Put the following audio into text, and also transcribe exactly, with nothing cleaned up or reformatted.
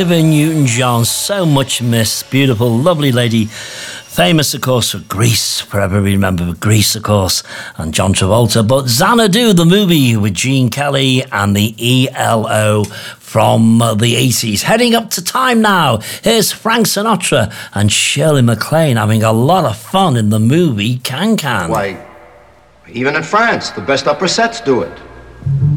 Olivia Newton-John, so much missed, beautiful, lovely lady, famous, of course, for Grease, forever remember Grease, of course, and John Travolta. But Xanadu, the movie with Gene Kelly and the E L O from the eighties. Heading up to time now, here's Frank Sinatra and Shirley MacLaine having a lot of fun in the movie Can Can. Why, even in France, the best opera sets do it.